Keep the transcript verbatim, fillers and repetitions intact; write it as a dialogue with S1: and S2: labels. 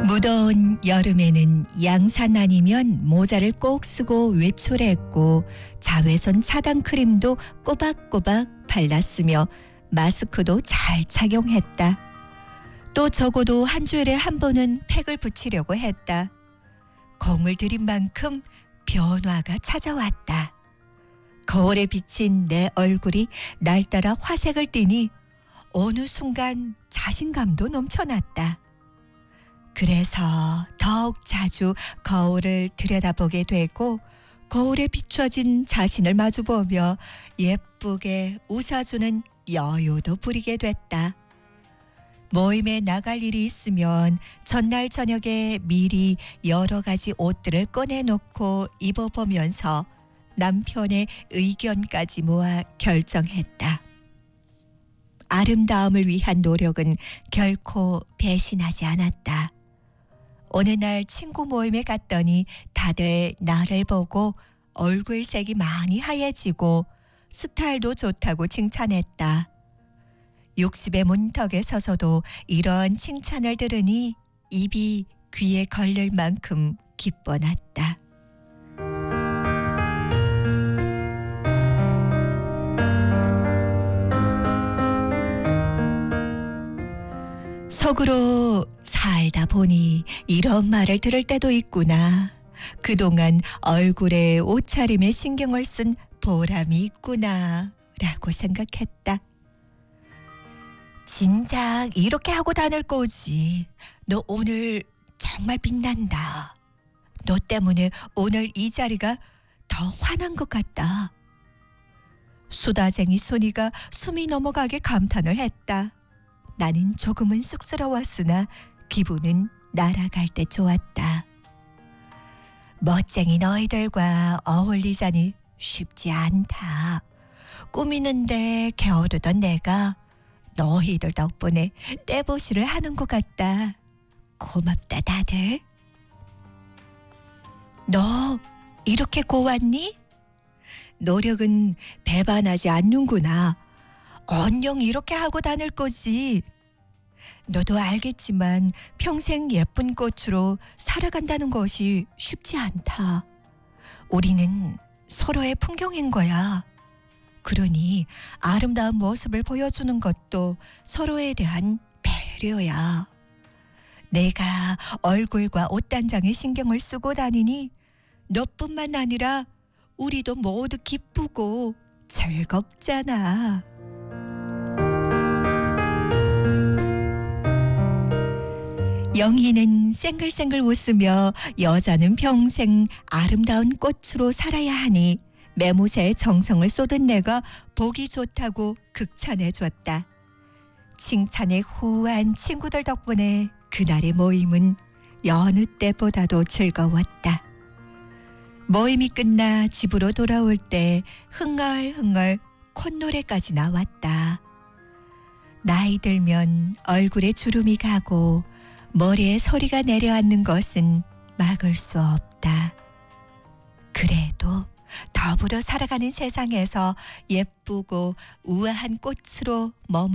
S1: 무더운 여름에는 양산 아니면 모자를 꼭 쓰고 외출했고 자외선 차단 크림도 꼬박꼬박 발랐으며 마스크도 잘 착용했다. 또 적어도 한 주일에 한 번은 팩을 붙이려고 했다. 공을 들인 만큼 변화가 찾아왔다. 거울에 비친 내 얼굴이 날따라 화색을 띠니 어느 순간 자신감도 넘쳐났다. 그래서 더욱 자주 거울을 들여다보게 되고 거울에 비춰진 자신을 마주보며 예쁘게 웃어주는 여유도 부리게 됐다. 모임에 나갈 일이 있으면 전날 저녁에 미리 여러 가지 옷들을 꺼내놓고 입어보면서 남편의 의견까지 모아 결정했다. 아름다움을 위한 노력은 결코 배신하지 않았다. 어느 날 친구 모임에 갔더니 다들 나를 보고 얼굴색이 많이 하얘지고 스타일도 좋다고 칭찬했다. 육십의 문턱에 서서도 이런 칭찬을 들으니 입이 귀에 걸릴 만큼 기뻐났다. 속으로 살다 보니 이런 말을 들을 때도 있구나. 그동안 얼굴에 옷차림에 신경을 쓴 보람이 있구나 라고 생각했다. 진작 이렇게 하고 다닐 거지. 너 오늘 정말 빛난다. 너 때문에 오늘 이 자리가 더 환한 것 같다. 수다쟁이 순이가 숨이 넘어가게 감탄을 했다. 나는 조금은 쑥스러웠으나 기분은 날아갈 때 좋았다. 멋쟁이 너희들과 어울리자니 쉽지 않다. 꾸미는데 게으르던 내가 너희들 덕분에 떼보시를 하는 것 같다. 고맙다 다들. 너 이렇게 고왔니? 노력은 배반하지 않는구나. 언영 이렇게 하고 다닐 거지. 너도 알겠지만 평생 예쁜 꽃으로 살아간다는 것이 쉽지 않다. 우리는 서로의 풍경인 거야. 그러니 아름다운 모습을 보여주는 것도 서로에 대한 배려야. 내가 얼굴과 옷단장에 신경을 쓰고 다니니 너뿐만 아니라 우리도 모두 기쁘고 즐겁잖아. 영희는 쌩글쌩글 웃으며 여자는 평생 아름다운 꽃으로 살아야 하니 매무새에 정성을 쏟은 내가 보기 좋다고 극찬해줬다. 칭찬에 후한 친구들 덕분에 그날의 모임은 여느 때보다도 즐거웠다. 모임이 끝나 집으로 돌아올 때 흥얼흥얼 콧노래까지 나왔다. 나이 들면 얼굴에 주름이 가고 머리에 소리가 내려앉는 것은 막을 수 없다. 그래도 더불어 살아가는 세상에서 예쁘고 우아한 꽃으로 머물